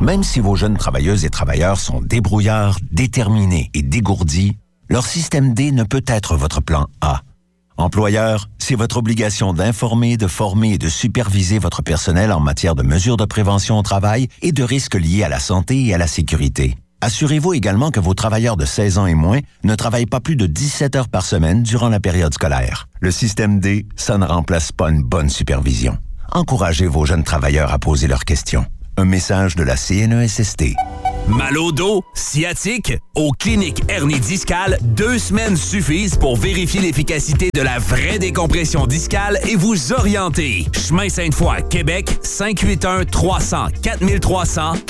Même si vos jeunes travailleuses et travailleurs sont débrouillards, déterminés et dégourdis, leur système D ne peut être votre plan A. Employeur, c'est votre obligation d'informer, de former et de superviser votre personnel en matière de mesures de prévention au travail et de risques liés à la santé et à la sécurité. Assurez-vous également que vos travailleurs de 16 ans et moins ne travaillent pas plus de 17 heures par semaine durant la période scolaire. Le système D, ça ne remplace pas une bonne supervision. Encouragez vos jeunes travailleurs à poser leurs questions. Un message de la CNESST. Mal au dos, sciatique? Au Clinique Hernie Discale, 2 semaines suffisent pour vérifier l'efficacité de la vraie décompression discale et vous orienter. Chemin Sainte-Foy, Québec, 581-300-4300,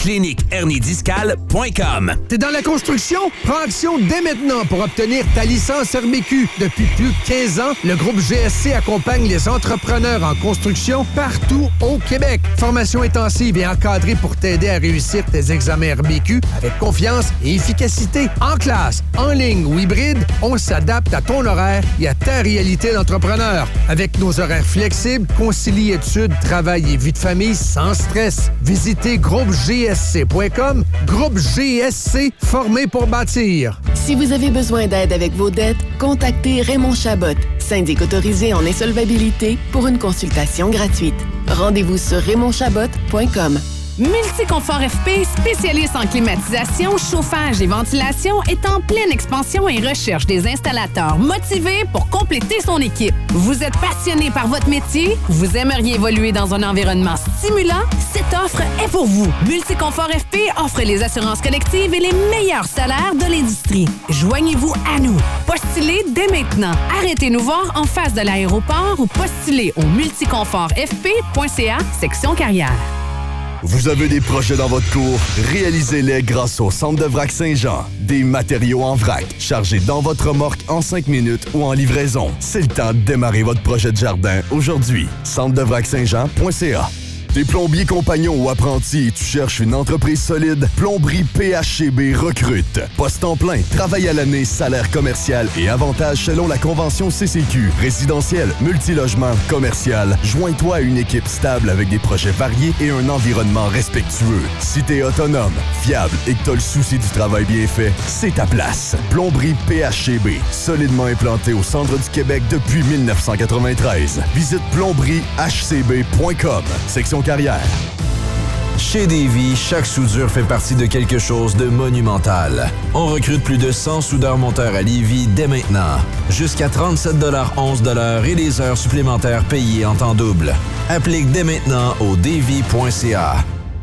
cliniqueherniediscale.com. T'es dans la construction? Prends action dès maintenant pour obtenir ta licence RBQ. Depuis plus de 15 ans, le groupe GSC accompagne les entrepreneurs en construction partout au Québec. Formation intensive et encadrée pour t'aider à réussir tes examens RBQ avec confiance et efficacité. En classe, en ligne ou hybride, on s'adapte à ton horaire et à ta réalité d'entrepreneur. Avec nos horaires flexibles, concilie études, travail et vie de famille sans stress. Visitez groupegsc.com. Groupe GSC, formé pour bâtir. Si vous avez besoin d'aide avec vos dettes, contactez Raymond Chabot, syndic autorisé en insolvabilité, pour une consultation gratuite. Rendez-vous sur raymondchabot.com. Multiconfort FP, spécialiste en climatisation, chauffage et ventilation, est en pleine expansion et recherche des installateurs motivés pour compléter son équipe. Vous êtes passionné par votre métier? Vous aimeriez évoluer dans un environnement stimulant? Cette offre est pour vous. Multiconfort FP offre les assurances collectives et les meilleurs salaires de l'industrie. Joignez-vous à nous. Postulez dès maintenant. Arrêtez nous voir en face de l'aéroport ou postulez au multiconfortfp.ca, section carrière. Vous avez des projets dans votre cour? Réalisez-les grâce au Centre de Vrac Saint-Jean. Des matériaux en vrac, chargés dans votre remorque en 5 minutes ou en livraison. C'est le temps de démarrer votre projet de jardin aujourd'hui. centredevrac-saint-jean.ca. T'es plombier compagnon ou apprenti et tu cherches une entreprise solide? Plomberie PHCB recrute. Poste en plein, travail à l'année, salaire commercial et avantages selon la convention CCQ. Résidentiel, multilogement, commercial. Joins-toi à une équipe stable avec des projets variés et un environnement respectueux. Si t'es autonome, fiable et que t'as le souci du travail bien fait, c'est ta place. Plomberie PHCB, solidement implanté au centre du Québec depuis 1993. Visite plombriehcb.com. Section carrière. Chez Davy, chaque soudure fait partie de quelque chose de monumental. On recrute plus de 100 soudeurs-monteurs à Lévis dès maintenant. Jusqu'à 37,11 $ et les heures supplémentaires payées en temps double. Applique dès maintenant au davy.ca.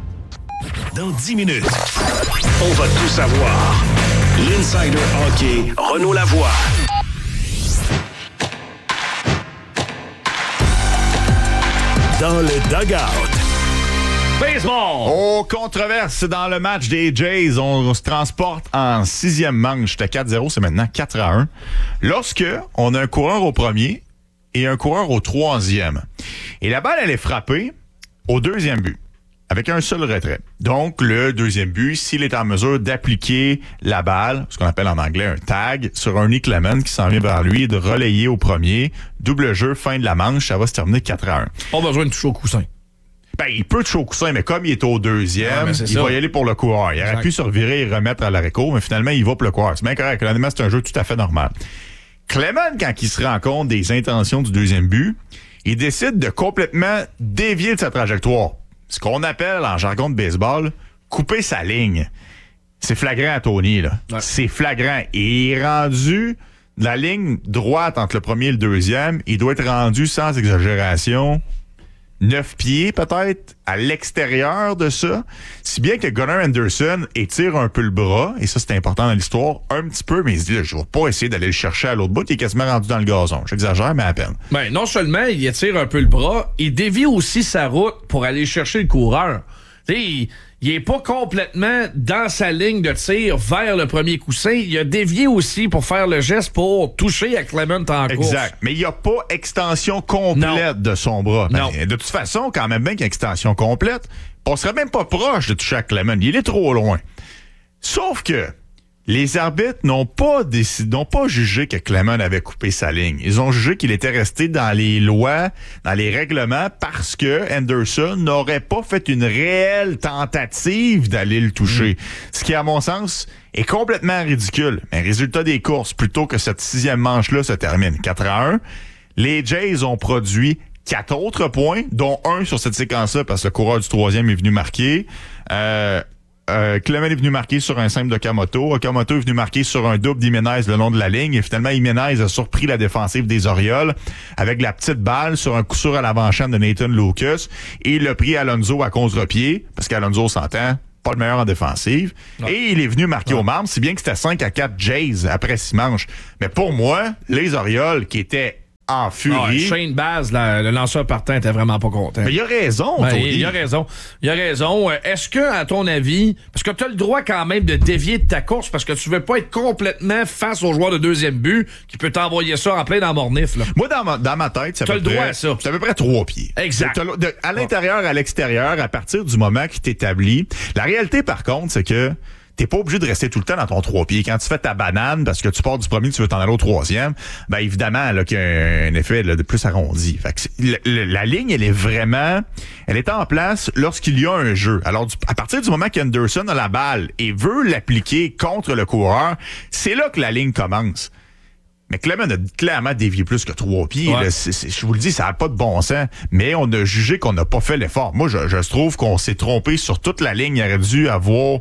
Dans 10 minutes, on va tout savoir. L'Insider Hockey, Renaud Lavoie. Dans le dugout. Baseball! Oh, controverse dans le match des Jays. On se transporte en 6e manche. C'était 4-0, c'est maintenant 4-1. Lorsque on a un coureur au premier et un coureur au 3e. Et la balle, elle est frappée au 2e but, avec un seul retrait. Donc, le 2e but, s'il est en mesure d'appliquer la balle, ce qu'on appelle en anglais un tag, sur un Nick Lemon qui s'en vient vers lui et de relayer au premier, double jeu, fin de la manche, ça va se terminer 4-1. Pas besoin de toucher au coussin. Ben, il peut toucher au coussin, mais comme il est au 2e, il va y aller pour le coureur. Il aurait pu se revirer et remettre à l'arrêt-court, mais finalement, il va pour le coureur. C'est bien correct. Honnêtement, c'est un jeu tout à fait normal. Clement, quand il se rend compte des intentions du 2e but, il décide de complètement dévier de sa trajectoire. Ce qu'on appelle, en jargon de baseball, couper sa ligne. C'est flagrant à Tony, là. Ouais. C'est flagrant. Et il est rendu de la ligne droite entre le premier et le 2e. Il doit être rendu, sans exagération, 9 pieds peut-être à l'extérieur de ça. Si bien que Gunnar Anderson étire un peu le bras, et ça c'est important dans l'histoire, un petit peu, mais il se dit, là, je vais pas essayer d'aller le chercher à l'autre bout, il est quasiment rendu dans le gazon. J'exagère, mais à peine. Ben, non seulement il étire un peu le bras, il dévie aussi sa route pour aller chercher le coureur. Tu sais, il est pas complètement dans sa ligne de tir vers le premier coussin. Il a dévié aussi pour faire le geste pour toucher à Clement en course. Exact. Mais il n'y a pas extension complète de son bras. Non. De toute façon, quand même bien qu'il y a extension complète, on serait même pas proche de toucher à Clement. Il est trop loin. Sauf que Les arbitres n'ont pas jugé que Clement avait coupé sa ligne. Ils ont jugé qu'il était resté dans les lois, dans les règlements, parce que Henderson n'aurait pas fait une réelle tentative d'aller le toucher. Ce qui, à mon sens, est complètement ridicule. Mais résultat des courses, plutôt que cette 6e manche-là se termine 4-1, les Jays ont produit 4 autres points, dont 1 sur cette séquence-là, parce que le coureur du 3e est venu marquer. Clement est venu marquer sur un simple d'Okamoto. Okamoto est venu marquer sur un double d'Jiménez le long de la ligne. Et finalement, Jiménez a surpris la défensive des Orioles avec la petite balle sur un coup sûr à l'avant-champ de Nathan Lucas. Et il a pris Alonso à contre-pied, parce qu'Alonso s'entend, pas le meilleur en défensive. Non. Et il est venu marquer au marbre, si bien que c'était 5-4 Jays après 6 manches. Mais pour moi, les Orioles qui étaient en furie. Shane Baz, le lanceur partant, était vraiment pas content. Mais il a raison, il a raison. Il a raison. Est-ce que, à ton avis, parce que tu as le droit quand même de dévier de ta course parce que tu veux pas être complètement face au joueur de deuxième but qui peut t'envoyer ça en plein dans Mornif, là. Moi, dans ma tête, c'est à peu près 3 pieds. Exact. À l'intérieur, à l'extérieur, à partir du moment qu'il t'établit. La réalité, par contre, c'est que t'es pas obligé de rester tout le temps dans ton 3 pieds. Quand tu fais ta banane, parce que tu pars du premier, tu veux t'en aller au 3e, ben évidemment, là, qu'il y a un effet là, de plus arrondi. Fait que la ligne, elle est en place lorsqu'il y a un jeu. Alors, à partir du moment qu'Henderson a la balle et veut l'appliquer contre le coureur, c'est là que la ligne commence. Mais Clement a clairement dévié plus que 3 pieds. Ouais. Là, je vous le dis, ça n'a pas de bon sens. Mais on a jugé qu'on n'a pas fait l'effort. Moi, je trouve qu'on s'est trompé sur toute la ligne. Il aurait dû avoir...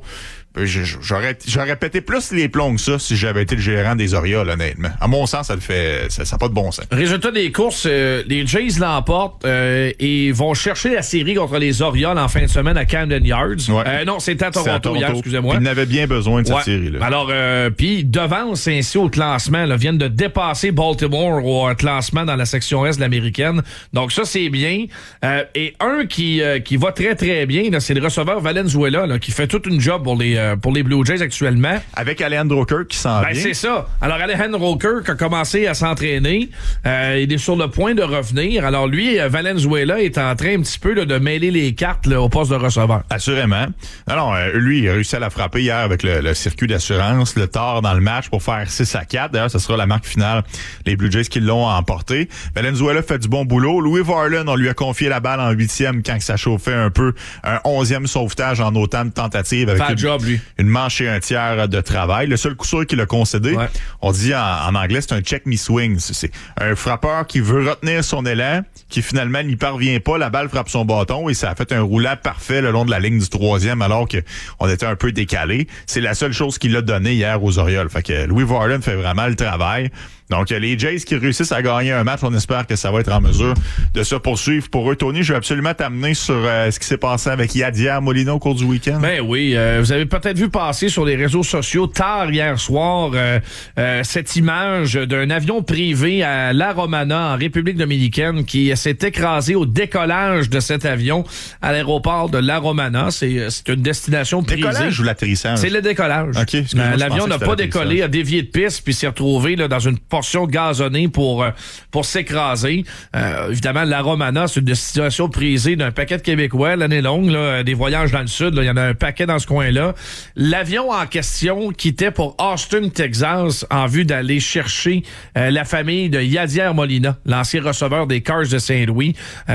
J'aurais pété plus les plombs que ça si j'avais été le gérant des Orioles, honnêtement. À mon sens, ça n'a pas de bon sens. Résultat des courses, les Jays l'emportent et vont chercher la série contre les Orioles en fin de semaine à Camden Yards. Ouais. Non, c'était à Toronto hier, excusez-moi. Ils en avaient bien besoin de cette série-là. Alors, puis devancent ainsi au classement, là, viennent de dépasser Baltimore au classement dans la section Est de l'américaine. Donc ça, c'est bien. Et un qui va très, très bien, là, c'est le receveur Valenzuela, là, qui fait toute une job pour les Blue Jays actuellement. Avec Alejandro Kirk qui s'en vient. C'est ça. Alors, Alejandro Kirk a commencé à s'entraîner. Il est sur le point de revenir. Alors, lui, Valenzuela est en train un petit peu là, de mêler les cartes là, au poste de receveur. Assurément. Alors, lui, il a réussi à la frapper hier avec le circuit d'assurance, le tard dans le match pour faire 6-4. D'ailleurs, ce sera la marque finale. Les Blue Jays qui l'ont emporté. Valenzuela fait du bon boulot. Louis Varland, on lui a confié la balle en 8e quand ça chauffait un peu. Un 11e sauvetage en autant de tentatives avec une manche et un tiers de travail. Le seul coup sûr qu'il a concédé, on dit en anglais, c'est un check me swing. C'est un frappeur qui veut retenir son élan, qui finalement n'y parvient pas. La balle frappe son bâton et ça a fait un roulant parfait le long de la ligne du 3e alors qu'on était un peu décalé. C'est la seule chose qu'il a donné hier aux Orioles. Fait que Louis Varland fait vraiment le travail. Donc, les Jays qui réussissent à gagner un match, on espère que ça va être en mesure de se poursuivre pour eux. Tony, je vais absolument t'amener sur ce qui s'est passé avec Yadier Molina au cours du week-end. Ben oui, vous avez peut-être vu passer sur les réseaux sociaux tard hier soir cette image d'un avion privé à La Romana, en République dominicaine, qui s'est écrasé au décollage de cet avion à l'aéroport de La Romana. C'est une destination prisée. Décollage ou l'atterrissage? C'est le décollage. Okay, l'avion n'a pas décollé, a dévié de piste, puis s'est retrouvé là, dans une portion gazonnée pour s'écraser. Évidemment, La Romana, c'est une destination prisée d'un paquet de Québécois l'année longue, là, des voyages dans le sud. Il y en a un paquet dans ce coin-là. L'avion en question quittait pour Austin, Texas, en vue d'aller chercher la famille de Yadier Molina, l'ancien receveur des Cars de Saint-Louis,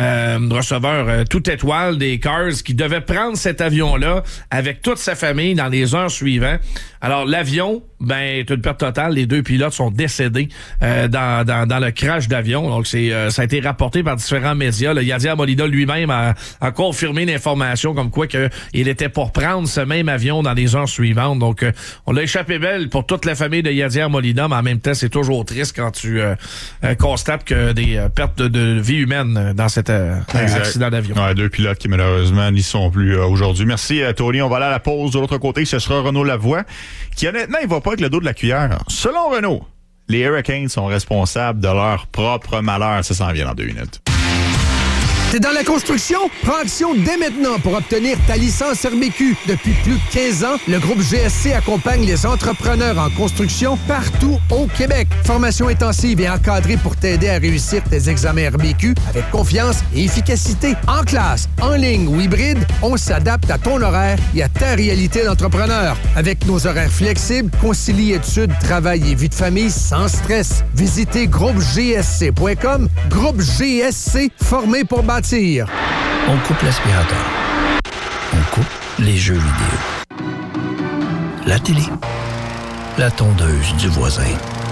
receveur toute étoile des Cars, qui devait prendre cet avion-là avec toute sa famille dans les heures suivantes. Alors, l'avion, est une perte totale. Les 2 pilotes sont décédés dans le crash d'avion. Donc, ça a été rapporté par différents médias. Le Yadier Molina lui-même a confirmé l'information comme quoi il était pour prendre ce même avion dans les heures suivantes. Donc, on l'a échappé belle pour toute la famille de Yadier Molina, mais en même temps, c'est toujours triste quand tu constates que des pertes de vie humaine dans cet accident d'avion. Ouais, 2 pilotes qui, malheureusement, n'y sont plus aujourd'hui. Merci, Tony. On va aller à la pause. De l'autre côté, ce sera Renaud Lavoie, qui, honnêtement, il va pas avec le dos de la cuillère. Selon Renaud, les Hurricanes sont responsables de leur propre malheur. Ça s'en vient dans 2 minutes. T'es dans la construction? Prends action dès maintenant pour obtenir ta licence RBQ. Depuis plus de 15 ans, le groupe GSC accompagne les entrepreneurs en construction partout au Québec. Formation intensive et encadrée pour t'aider à réussir tes examens RBQ avec confiance et efficacité. En classe, en ligne ou hybride, on s'adapte à ton horaire et à ta réalité d'entrepreneur. Avec nos horaires flexibles, concilie études, travail et vie de famille sans stress. Visitez groupegsc.com. Groupe GSC, formé pour bâtir. On coupe l'aspirateur. On coupe les jeux vidéo. La télé. La tondeuse du voisin.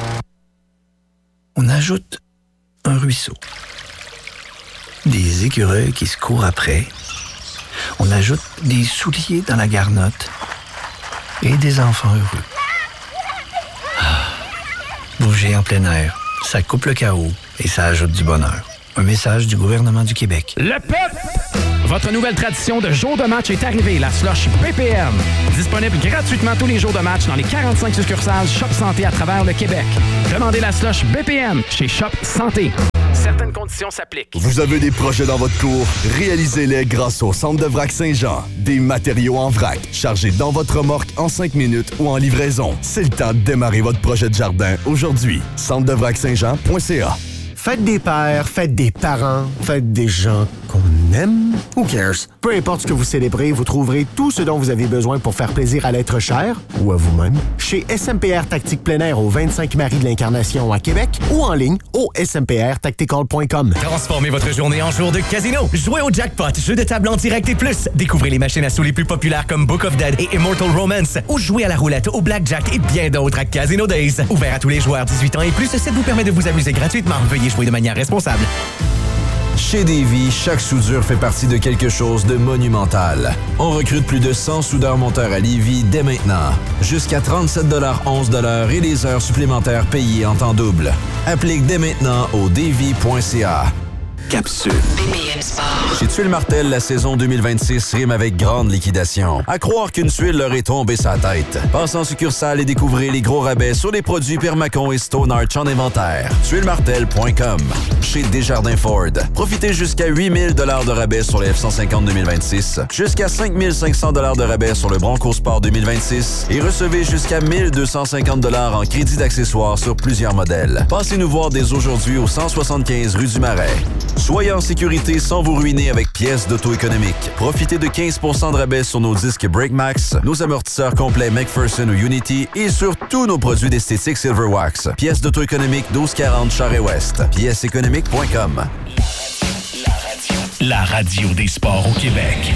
On ajoute un ruisseau. Des écureuils qui se courent après. On ajoute des souliers dans la garnotte. Et des enfants heureux. Bouger en plein air, ça coupe le chaos et ça ajoute du bonheur. Un message du gouvernement du Québec. Le PEP! Votre nouvelle tradition de jour de match est arrivée, la slush BPM. Disponible gratuitement tous les jours de match dans les 45 succursales Shop Santé à travers le Québec. Demandez la slush BPM chez Shop Santé. Certaines conditions s'appliquent. Vous avez des projets dans votre cour? Réalisez-les grâce au Centre de Vrac Saint-Jean. Des matériaux en vrac, chargés dans votre remorque en 5 minutes ou en livraison. C'est le temps de démarrer votre projet de jardin aujourd'hui. centredevrac-saint-jean.ca. Faites des pères, faites des parents, faites des gens qu'on aime. Who cares? Peu importe ce que vous célébrez, vous trouverez tout ce dont vous avez besoin pour faire plaisir à l'être cher ou à vous-même chez SMPR Tactique plein air au 25 Marie de l'Incarnation à Québec ou en ligne au smprtactical.com. Transformez votre journée en jour de casino. Jouez au jackpot, jeu de table en direct et plus. Découvrez les machines à sous les plus populaires comme Book of Dead et Immortal Romance ou jouez à la roulette, au blackjack et bien d'autres à Casino Days. Ouvert à tous les joueurs 18 ans et plus, ce site vous permet de vous amuser gratuitement. Veuillez jouer de manière responsable. Chez Davy, chaque soudure fait partie de quelque chose de monumental. On recrute plus de 100 soudeurs-monteurs à Lévis dès maintenant. Jusqu'à 37,11 $ et les heures supplémentaires payées en temps double. Applique dès maintenant au davy.ca. Capsule. BPM Sport. Chez Tuile Martel, la saison 2026 rime avec grande liquidation. À croire qu'une tuile leur est tombée sa tête. Passez en succursale et découvrez les gros rabais sur les produits Permacon et Stone Arch en inventaire. Tuilemartel.com. Chez Desjardins Ford. Profitez jusqu'à 8 000 $ de rabais sur les F-150 2026, jusqu'à 5 500 $ de rabais sur le Bronco Sport 2026 et recevez jusqu'à 1 250 $ en crédit d'accessoires sur plusieurs modèles. Passez nous voir dès aujourd'hui au 175 rue du Marais. Soyez en sécurité sans vous ruiner avec pièces d'auto économique. Profitez de 15 % de rabais sur nos disques BrakeMax, nos amortisseurs complets McPherson ou Unity et sur tous nos produits d'esthétique Silverwax. Pièces d'auto économique 1240 Charest-Ouest. Pièceséconomique.com. La radio des sports au Québec.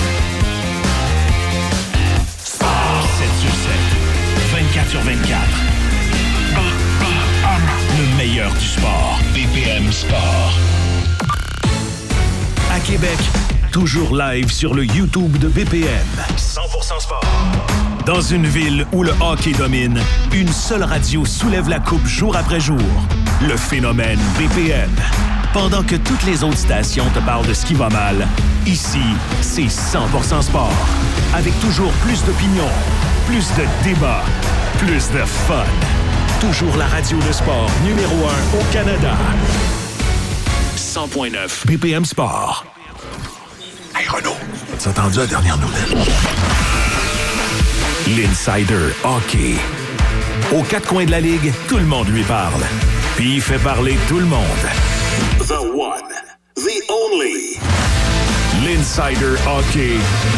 Sport 7 sur 7, 24 sur 24. Le meilleur du sport. BPM Sport. À Québec, toujours live sur le YouTube de BPM. 100% sport. Dans une ville où le hockey domine, une seule radio soulève la coupe jour après jour. Le phénomène BPM. Pendant que toutes les autres stations te parlent de ce qui va mal, ici, c'est 100% sport. Avec toujours plus d'opinions, plus de débats, plus de fun. Toujours la radio de sport numéro 1 au Canada. 100.9 BPM Sport. Hey Renaud, t'as entendu la dernière nouvelle? L'Insider Hockey. Aux quatre coins de la Ligue, tout le monde lui parle. Puis il fait parler tout le monde. The one, the only. L'Insider Hockey.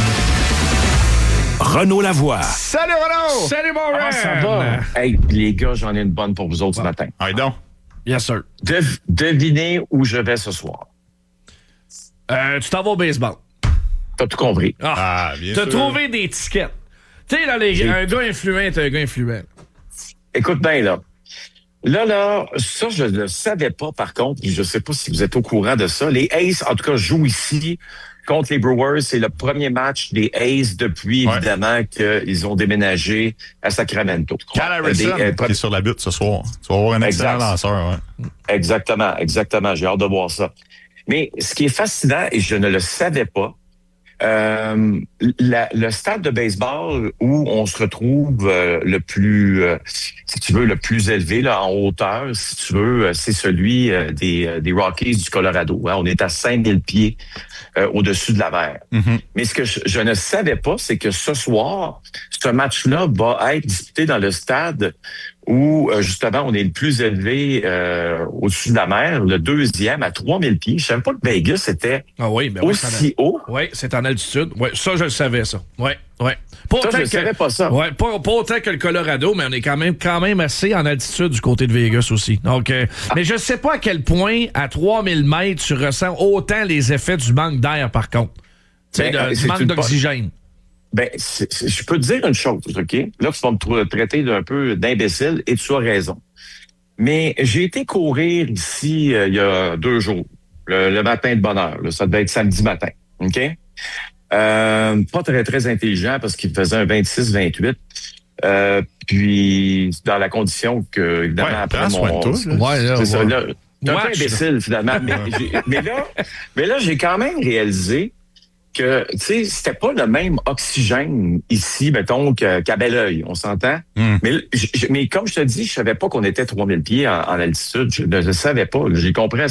Renaud Lavoie. Salut Renaud! Salut mon Ren! Ça va? Hey, les gars, j'en ai une bonne pour vous autres ce matin. Allez donc. Yes, sir. Devinez où je vais ce soir. Tu t'en vas au baseball. T'as tout compris. Bien T'as sûr. trouvé des tickets. Tu sais, là, un gars influent est un gars influent. Écoute bien, là. Là, ça, je ne le savais pas, par contre. Je ne sais pas si vous êtes au courant de ça. Les Aces, en tout cas, jouent ici contre les Brewers. C'est le premier match des Aces depuis, évidemment, qu'ils ont déménagé à Sacramento. Cal Harrison, qui est sur la butte ce soir. Tu vas avoir un excellent lanceur. Ouais. Exactement. J'ai hâte de voir ça. Mais ce qui est fascinant, et je ne le savais pas, Le stade de baseball où on se retrouve le plus, si tu veux, le plus élevé là, en hauteur, si tu veux, c'est celui des Rockies du Colorado. Hein. On est à 5000 pieds au-dessus de la mer. Mm-hmm. Mais ce que je ne savais pas, c'est que ce soir, ce match-là va être disputé dans le stade où, justement, on est le plus élevé au-dessus de la mer, le deuxième à 3000 pieds. Je savais pas que Vegas était aussi haut. Oui, c'est en altitude. Oui, ça, je le savais, ça. Oui. Je ne savais pas ça. Oui, pas autant que le Colorado, mais on est quand même assez en altitude du côté de Vegas aussi. Donc, mais je sais pas à quel point, à 3000 mètres, tu ressens autant les effets du manque d'air, par contre. Du manque d'oxygène. Je peux te dire une chose, OK? Là, tu vas me traiter d'un peu d'imbécile et tu as raison. Mais j'ai été courir ici il y a 2 jours, le matin de bonne heure. Là, ça devait être samedi matin, OK? Pas très, très intelligent parce qu'il faisait un 26-28. Puis, dans la condition que, évidemment, après mon... C'est ça, là. T'es un peu imbécile, finalement. mais là, j'ai quand même réalisé que, tu sais, c'était pas le même oxygène ici, mettons, qu'à Belleuil, on s'entend? Mm. Mais comme je te dis, je savais pas qu'on était 3000 pieds en altitude. Je ne le savais pas. J'ai compris